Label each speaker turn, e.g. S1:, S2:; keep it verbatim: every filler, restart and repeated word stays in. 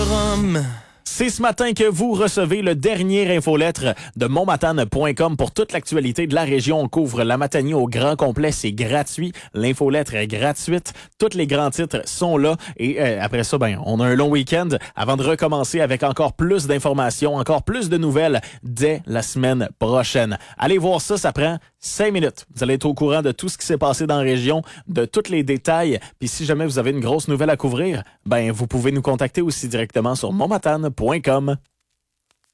S1: rhum.
S2: C'est ce matin que vous recevez le dernier infolettre de montmatane point com pour toute l'actualité de la région. On couvre la Matanie au grand complet, c'est gratuit. L'infolettre est gratuite. Tous les grands titres sont là. Et euh, après ça, ben, on a un long week-end avant de recommencer avec encore plus d'informations, encore plus de nouvelles dès la semaine prochaine. Allez voir ça, ça prend cinq minutes. Vous allez être au courant de tout ce qui s'est passé dans la région, de tous les détails. Puis si jamais vous avez une grosse nouvelle à couvrir, ben vous pouvez nous contacter aussi directement sur montmatane point com.